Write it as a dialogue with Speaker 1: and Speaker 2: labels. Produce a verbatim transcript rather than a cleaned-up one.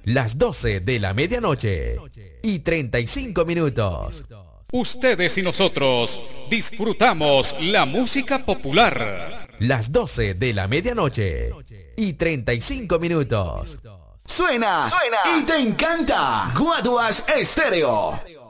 Speaker 1: las doce de la medianoche y treinta y cinco minutos.
Speaker 2: Ustedes y nosotros disfrutamos la música popular.
Speaker 1: Las doce de la medianoche y treinta y cinco minutos.
Speaker 3: Suena, Suena y te encanta. Guaduas Estéreo.